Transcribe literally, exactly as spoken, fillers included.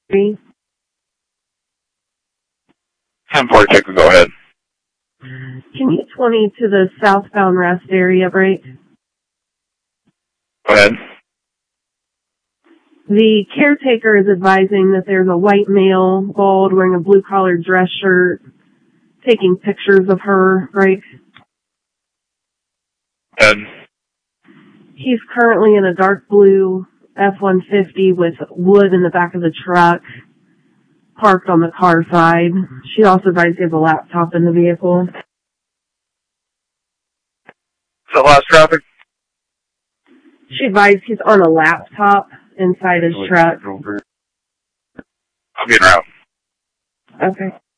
ten four, check, go ahead. Can you twenty to the southbound rest area break? Go ahead. The caretaker is advising that there's a white male, bald, wearing a blue-collared dress shirt, taking pictures of her, right? And He's currently in a dark blue F one fifty with wood in the back of the truck, parked on the car side. She also advised he has a laptop in the vehicle. Is that last traffic? She advised he's on a laptop inside his truck. I'll be in route. Okay.